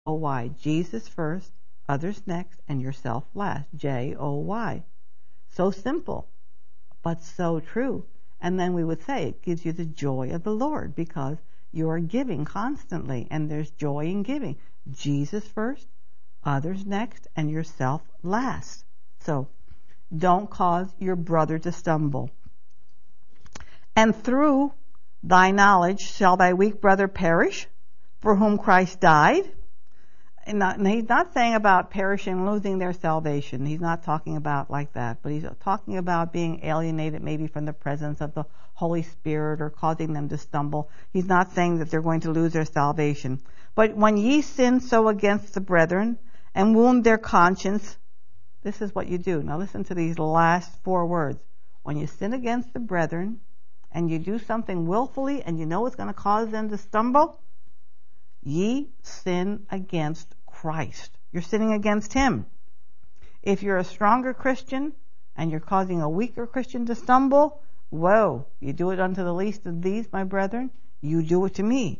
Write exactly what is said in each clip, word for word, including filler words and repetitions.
O Y. Jesus first, others next, and yourself last. J O Y. So simple, but so true. And then we would say it gives you the joy of the Lord because you are giving constantly, and there's joy in giving. Jesus first, others next, and yourself last. So don't cause your brother to stumble. And through thy knowledge shall thy weak brother perish, for whom Christ died. And, not, and he's not saying about perishing, losing their salvation. He's not talking about like that. But he's talking about being alienated maybe from the presence of the Holy Spirit or causing them to stumble. He's not saying that they're going to lose their salvation. But when ye sin so against the brethren and wound their conscience, this is what you do. Now listen to these last four words. When you sin against the brethren and you do something willfully and you know it's going to cause them to stumble, ye sin against Christ. You're sinning against Him. If you're a stronger Christian and you're causing a weaker Christian to stumble, whoa, you do it unto the least of these, my brethren, you do it to me.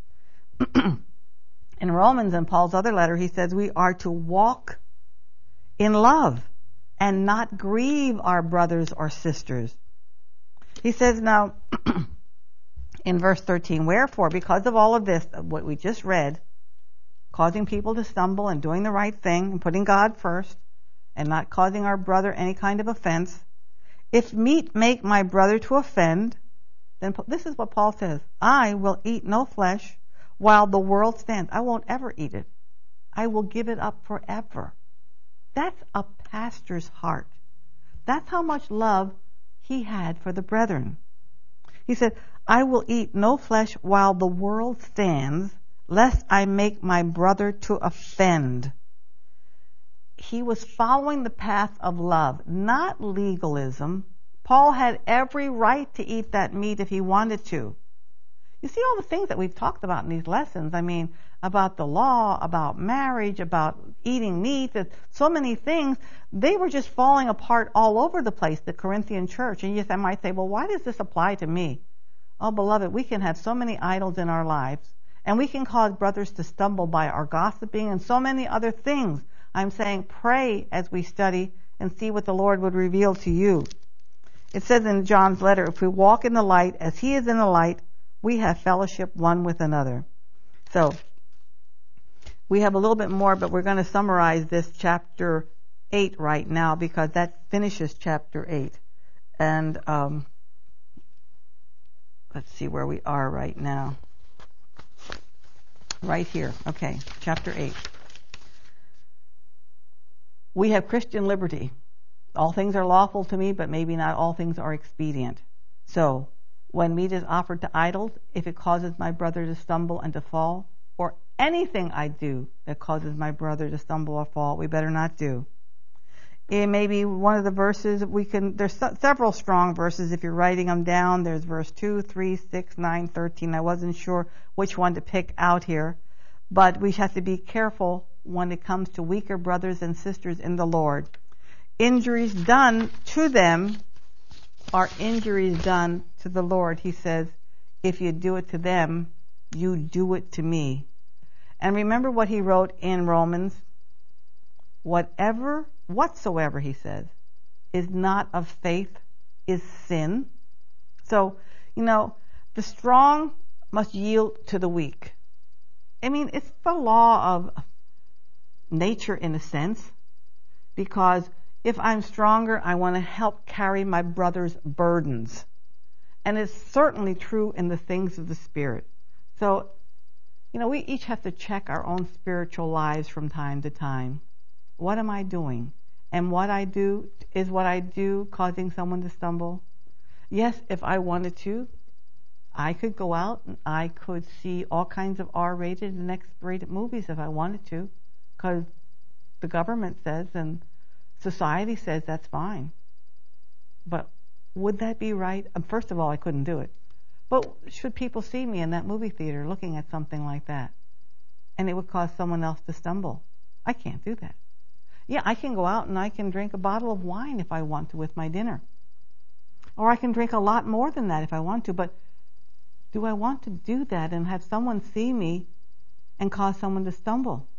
In Romans, in Paul's other letter, he says we are to walk in love and not grieve our brothers or sisters. He says now, in verse thirteen, wherefore, because of all of this, what we just read, causing people to stumble and doing the right thing and putting God first and not causing our brother any kind of offense, if meat make my brother to offend, then this is what Paul says, I will eat no flesh while the world stands. I won't ever eat it. I will give it up forever. That's a pastor's heart. That's how much love he had for the brethren. He said, I will eat no flesh while the world stands, lest I make my brother to offend. He was following the path of love, not legalism. Paul had every right to eat that meat if he wanted to. You see all the things that we've talked about in these lessons. I mean, about the law, about marriage, about eating meat, so many things. They were just falling apart all over the place, the Corinthian church. And yes, I might say, well, why does this apply to me? Oh, beloved, we can have so many idols in our lives, and we can cause brothers to stumble by our gossiping and so many other things. I'm saying pray as we study and see what the Lord would reveal to you. It says in John's letter, if we walk in the light as He is in the light, we have fellowship one with another. So, we have a little bit more, but we're going to summarize this chapter eight right now because that finishes chapter eight. And um, let's see where we are right now. Right here. Okay, chapter eight. We have Christian liberty. All things are lawful to me, but maybe not all things are expedient. So, when meat is offered to idols, if it causes my brother to stumble and to fall, or anything I do that causes my brother to stumble or fall, we better not do. It may be one of the verses we can, there's several strong verses if you're writing them down. There's verse two, three, six, nine, thirteen. I wasn't sure which one to pick out here, but we have to be careful when it comes to weaker brothers and sisters in the Lord. Injuries done to them are injuries done to the Lord. He says, if you do it to them, you do it to me. And remember what he wrote in Romans, whatever, whatsoever, he says, is not of faith is sin. So, you know, the strong must yield to the weak. I mean, it's the law of nature in a sense, because if I'm stronger, I want to help carry my brother's burdens. And it's certainly true in the things of the Spirit. So, you know, we each have to check our own spiritual lives from time to time. What am I doing? And what I do, is what I do causing someone to stumble? Yes, if I wanted to, I could go out and I could see all kinds of R-rated and X-rated movies if I wanted to, because the government says and society says that's fine. But would that be right? First of all, I couldn't do it. But should people see me in that movie theater looking at something like that, and it would cause someone else to stumble? I can't do that. Yeah, I can go out and I can drink a bottle of wine if I want to with my dinner. Or I can drink a lot more than that if I want to. But do I want to do that and have someone see me and cause someone to stumble.